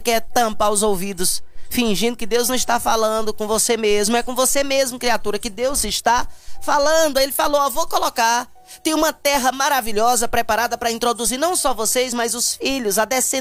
quer tampar os ouvidos, fingindo que Deus não está falando com você mesmo. É com você mesmo, criatura, que Deus está falando. Ele falou, ó, vou colocar. Tem uma terra maravilhosa preparada para introduzir não só vocês, mas os filhos, a descendência